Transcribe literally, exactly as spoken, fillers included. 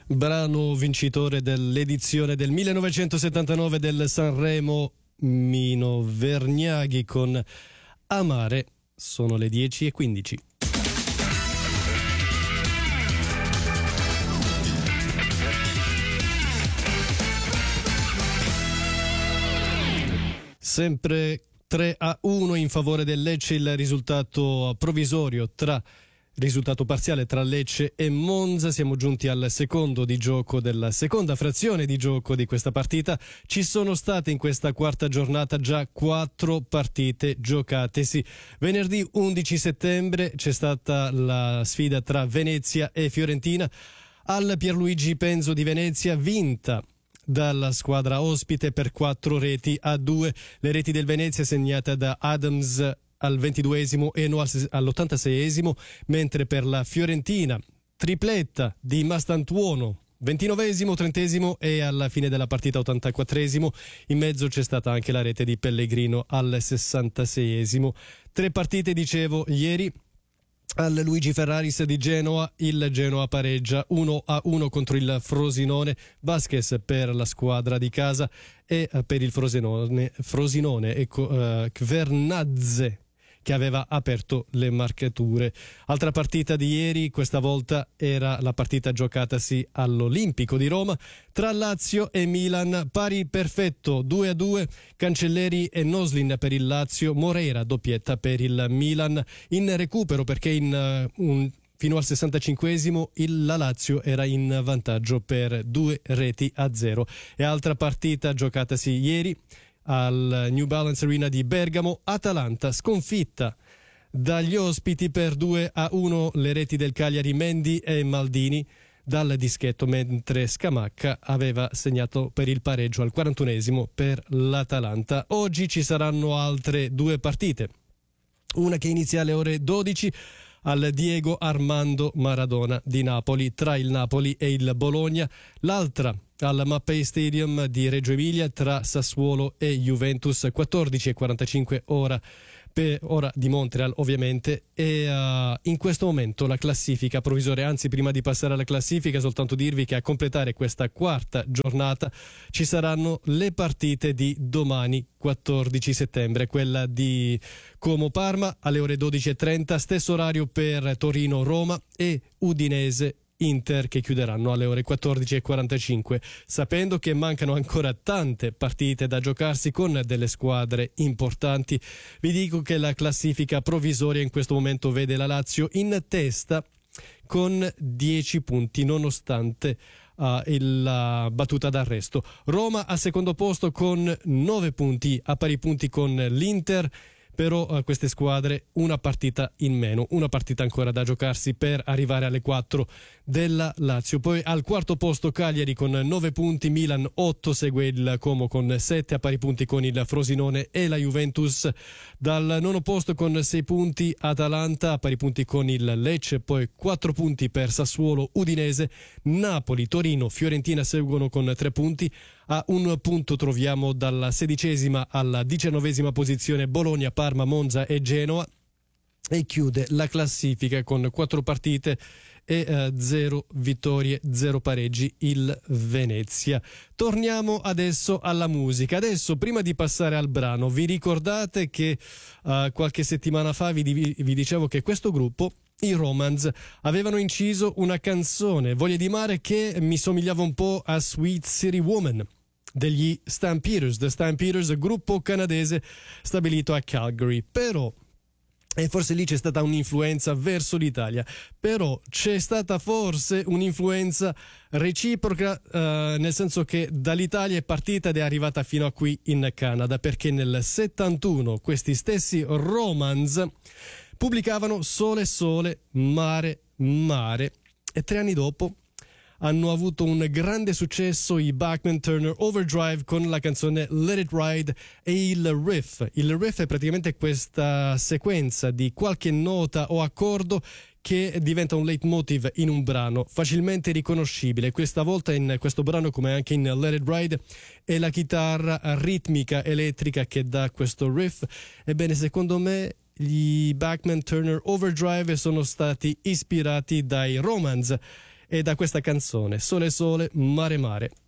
brano vincitore dell'edizione del millenovecentosettantanove del Sanremo, Mino Vergnaghi con Amare. Sono le dieci e quindici. Sempre tre a uno in favore del Lecce il risultato provvisorio tra risultato parziale tra Lecce e Monza. Siamo giunti al secondo di gioco della seconda frazione di gioco di questa partita. Ci sono state in questa quarta giornata già quattro partite giocatesi. Venerdì undici settembre c'è stata la sfida tra Venezia e Fiorentina al Pierluigi Penzo di Venezia, vinta dalla squadra ospite per quattro reti a due. Le reti del Venezia segnate da Adams al ventiduesimo e no all'ottantaseiesimo, mentre per la Fiorentina tripletta di Mastantuono ventinovesimo, trentesimo e alla fine della partita ottantaquattresimo. In mezzo c'è stata anche la rete di Pellegrino al sessantaseiesimo. Tre partite, dicevo, ieri. Al Luigi Ferraris di Genoa il Genoa pareggia uno a uno contro il Frosinone. Vasquez per la squadra di casa e per il Frosinone, Frosinone ecco, uh, Kvernadze che aveva aperto le marcature. Altra partita di ieri, questa volta era la partita giocatasi all'Olimpico di Roma tra Lazio e Milan, pari perfetto due a due, Cancelleri e Noslin per il Lazio, Moreira doppietta per il Milan. In recupero, perché in uh, un fino al sessantacinquesimo il, la Lazio era in vantaggio per due reti a zero. E altra partita giocatasi ieri al New Balance Arena di Bergamo, Atalanta sconfitta dagli ospiti per due a uno, le reti del Cagliari Mendy e Maldini dal dischetto, mentre Scamacca aveva segnato per il pareggio al quarantunesimo per l'Atalanta. Oggi ci saranno altre due partite, una che inizia alle ore dodici al Diego Armando Maradona di Napoli tra il Napoli e il Bologna, l'altra al Mapei Stadium di Reggio Emilia tra Sassuolo e Juventus, quattordici e quarantacinque ora per ora di Montreal ovviamente. E uh, in questo momento la classifica provvisoria, anzi prima di passare alla classifica soltanto dirvi che a completare questa quarta giornata ci saranno le partite di domani quattordici settembre, quella di Como Parma alle ore dodici e trenta, stesso orario per Torino Roma e Udinese Inter, che chiuderanno alle ore quattordici e quarantacinque. Sapendo che mancano ancora tante partite da giocarsi con delle squadre importanti, vi dico che la classifica provvisoria in questo momento vede la Lazio in testa con dieci punti nonostante uh, il, la battuta d'arresto. Roma al secondo posto con nove punti, a pari punti con l'Inter. Però a queste squadre una partita in meno, una partita ancora da giocarsi per arrivare alle quattro della Lazio. Poi al quarto posto Cagliari con nove punti, Milan otto, segue il Como con sette, a pari punti con il Frosinone e la Juventus. Dal nono posto con sei punti Atalanta, a pari punti con il Lecce, poi quattro punti per Sassuolo, Udinese, Napoli, Torino, Fiorentina seguono con tre punti. A un punto troviamo dalla sedicesima alla diciannovesima posizione Bologna, Parma, Monza e Genoa, e chiude la classifica con quattro partite e eh, zero vittorie, zero pareggi il Venezia. Torniamo adesso alla musica. Adesso, prima di passare al brano, vi ricordate che uh, qualche settimana fa vi, vi dicevo che questo gruppo, i Romans, avevano inciso una canzone, Voglia di mare, che mi somigliava un po' a Sweet City Woman degli Stampeders, The Stampeders, gruppo canadese stabilito a Calgary. Però, e forse lì c'è stata un'influenza verso l'Italia, però c'è stata forse un'influenza reciproca, eh, nel senso che dall'Italia è partita ed è arrivata fino a qui in Canada, perché nel settantuno questi stessi Romans pubblicavano Sole Sole, Mare Mare, e tre anni dopo hanno avuto un grande successo i Bachman Turner Overdrive con la canzone Let It Ride e il riff. Il riff è praticamente questa sequenza di qualche nota o accordo che diventa un leitmotiv in un brano facilmente riconoscibile. Questa volta in questo brano, come anche in Let It Ride, è la chitarra ritmica elettrica che dà questo riff. Ebbene, secondo me gli Bachman Turner Overdrive sono stati ispirati dai Romans e da questa canzone Sole Sole, Mare Mare.